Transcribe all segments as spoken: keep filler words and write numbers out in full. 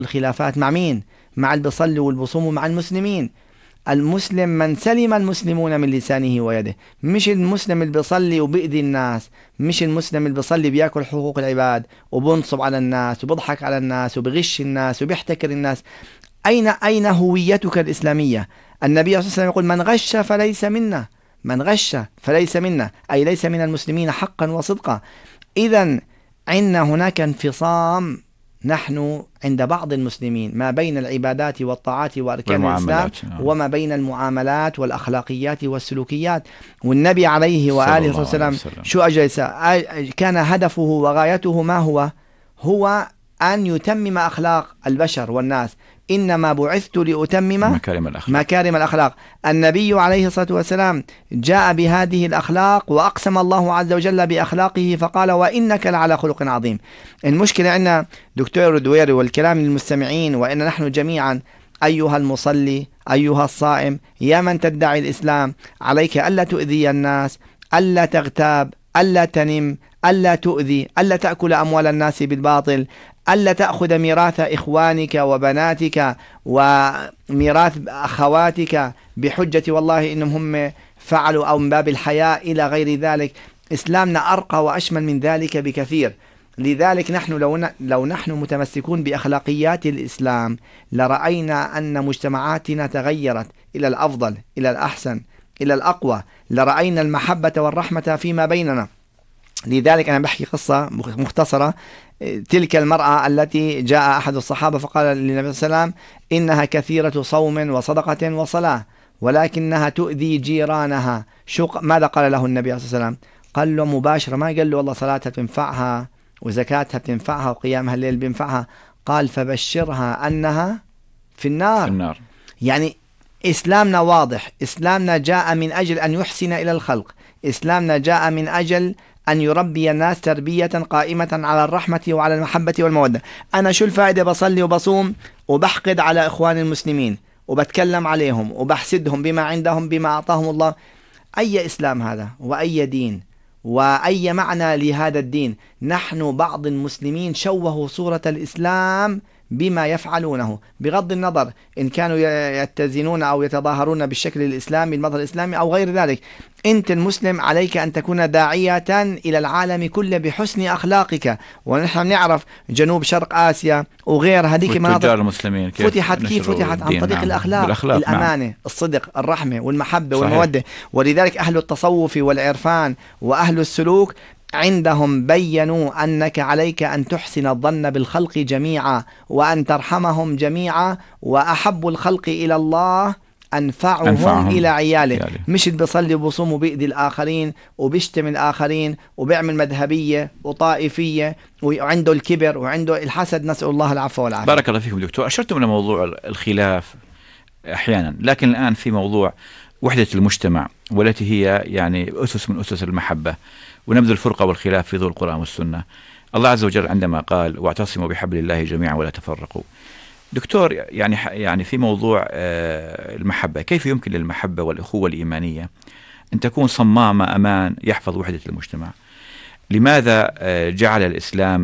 الخلافات مع مين؟ مع اللي بيصلي والبصوم ومع المسلمين. المسلم من سلم المسلمون من لسانه ويده، مش المسلم اللي بيصلي وبيأذي الناس، مش المسلم اللي بيصلي بياكل حقوق العباد وبنصب على الناس وبضحك على الناس وبغش الناس وبيحتكر الناس. أين أين هويتك الإسلامية؟ النبي صلى الله عليه وسلم يقول: من غش فليس منا، من غش فليس منا، أي ليس من المسلمين حقا وصدقا. إذا عندنا هناك انفصام نحن عند بعض المسلمين ما بين العبادات والطاعات وأركان الإسلام وما بين المعاملات والأخلاقيات والسلوكيات. والنبي عليه وآله وسلم شو أجلس كان هدفه وغايته ما هو؟ هو أن يتمم أخلاق البشر والناس. إنما بعثت لأتمم مكارم الأخلاق. مكارم الأخلاق. النبي عليه الصلاة والسلام جاء بهذه الأخلاق وأقسم الله عز وجل بأخلاقه فقال: وإنك لعلى خلق عظيم. المشكلة عندنا دكتور دويري والكلام للمستمعين وإن نحن جميعا، أيها المصلي، أيها الصائم، يا من تدعي الإسلام، عليك ألا تؤذي الناس، ألا تغتاب، ألا تنم، ألا تؤذي، ألا تأكل أموال الناس بالباطل، ألا تأخذ ميراث إخوانك وبناتك وميراث أخواتك بحجة والله إنهم هم فعلوا أو من باب الحياء إلى غير ذلك. إسلامنا أرقى وأشمل من ذلك بكثير. لذلك نحن لو, لو نحن متمسكون بأخلاقيات الإسلام لرأينا أن مجتمعاتنا تغيرت إلى الأفضل، إلى الأحسن، إلى الأقوى. لرأينا المحبة والرحمة فيما بيننا. لذلك أنا بحكي قصة مختصرة. تلك المرأة التي جاء أحد الصحابة فقال للنبي صلى الله عليه وسلم: إنها كثيرة صوم وصدقة وصلاة ولكنها تؤذي جيرانها. شو ماذا قال له النبي صلى الله عليه وسلم؟ قال له مباشرة، ما قال له والله صلاتها بتنفعها وزكاتها بتنفعها وقيامها الليل بينفعها، قال: فبشرها أنها في النار. في النار. يعني إسلامنا واضح. إسلامنا جاء من أجل أن يحسن إلى الخلق. إسلامنا جاء من أجل أن يربي الناس تربية قائمة على الرحمة وعلى المحبة والمودة. أنا شو الفائدة بصلي وبصوم وبحقد على إخوان المسلمين وبتكلم عليهم وبحسدهم بما عندهم بما أعطاهم الله؟ أي إسلام هذا وأي دين وأي معنى لهذا الدين؟ نحن بعض المسلمين شوهوا صورة الإسلام بما يفعلونه، بغض النظر إن كانوا يتزنون أو يتظاهرون بالشكل الإسلامي المظهر الإسلامي أو غير ذلك. أنت المسلم عليك أن تكون داعية إلى العالم كله بحسن أخلاقك. ونحن نعرف جنوب شرق آسيا وغير هذيك مناطق المسلمين كيف فتحت كيف فتحت عن طريق نعم. الأخلاق، بالأخلاق الأمانة نعم. الصدق، الرحمة والمحبة صحيح. والمودة. ولذلك أهل التصوف والعرفان وأهل السلوك عندهم بيّنوا أنك عليك أن تحسن الظن بالخلق جميعا وأن ترحمهم جميعا، وأحب الخلق إلى الله أنفعهم, أنفعهم إلى عياله. يعني. مش بيصلي وبصوم وبيأذي الآخرين وبيشتم الآخرين وبيعمل مذهبية وطائفية وعنده الكبر وعنده الحسد، نسأل الله العفو والعافية. بارك الله فيكم دكتور. أشرتم إلى موضوع الخلاف أحيانا، لكن الآن في موضوع وحدة المجتمع والتي هي يعني أسس من أسس المحبة ونبذ الفرقة والخلاف في ضوء القرآن والسنة. الله عز وجل عندما قال: واعتصموا بحبل الله جميعا ولا تفرقوا. دكتور، يعني يعني في موضوع المحبة، كيف يمكن للمحبة والأخوة الإيمانية أن تكون صمامة أمان يحفظ وحدة المجتمع؟ لماذا جعل الإسلام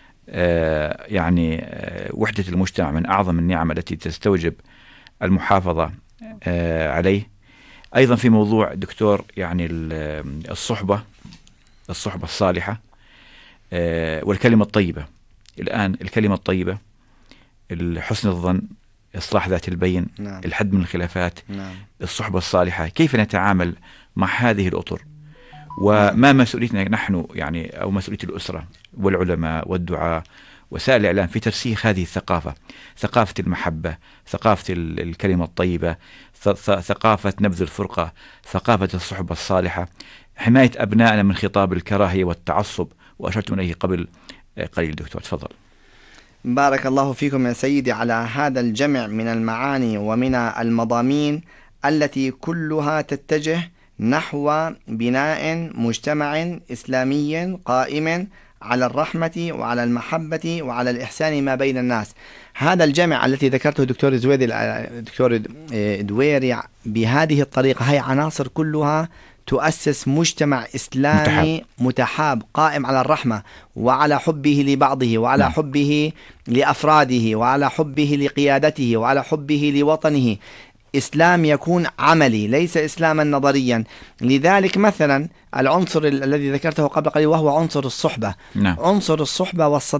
يعني وحدة المجتمع من أعظم النعم التي تستوجب المحافظة عليه؟ أيضا في موضوع دكتور يعني الصحبة الصحبة الصالحة والكلمة الطيبة. الآن الكلمة الطيبة، حسن الظن، إصلاح ذات البين، نعم. الحد من الخلافات، نعم. الصحبة الصالحة، كيف نتعامل مع هذه الأطر؟ وما مسؤوليتنا نحن يعني أو مسؤولية الأسرة والعلماء والدعاء وسائل الإعلام في ترسيخ هذه الثقافة، ثقافة المحبة، ثقافة الكلمة الطيبة، ثقافة نبذ الفرقة، ثقافة الصحبة الصالحة، حماية أبنائنا من خطاب الكراهية والتعصب، وأشرت إليه قبل قليل. دكتور تفضل. بارك الله فيكم يا سيدي على هذا الجمع من المعاني ومن المضامين التي كلها تتجه نحو بناء مجتمع إسلامي قائم على الرحمة وعلى المحبة وعلى الإحسان ما بين الناس. هذا الجمع التي ذكرته دكتور زويدي دكتور دويري بهذه الطريقة، هي عناصر كلها تؤسس مجتمع إسلامي متحاب, متحاب قائم على الرحمة وعلى حبه لبعضه وعلى نعم. حبه لأفراده وعلى حبه لقيادته وعلى حبه لوطنه. إسلام يكون عملي ليس إسلاما نظريا. لذلك مثلا العنصر الذي ذكرته قبل قليل وهو عنصر الصحبة، نعم. عنصر الصحبة والصداقة